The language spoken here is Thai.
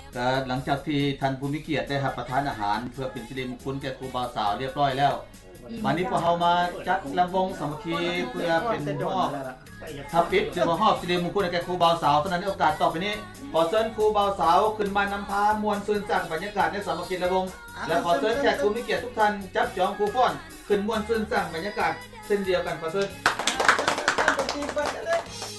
ก็หลังจากที่ท่านผู้มีเกียรติได้รับประทานอาหารเพื่อเป็นสิริมงคลแก่ครูบ่าวสาวเรียบร้อยแล้ววันนี้พวกเรามาจัดลำวงสามัคคีเพื่อเป็นมอบทับปิดเพื่อมอบสิริมงคลแก่ครูบ่าวสาวเท่านั้นในโอกาสต่อไปนี้ขอเชิญครูบ่าวสาวขึ้นมานำพามวลซื่นจากบรรยากาศในสามัคคีลำวงและขอเชิญแขกผู้มีเกียรติทุกท่านจับจองครูฟ้อนขึ้นมวลซื่นจากบรรยากาศเช่นเดียวกันขอเชิญ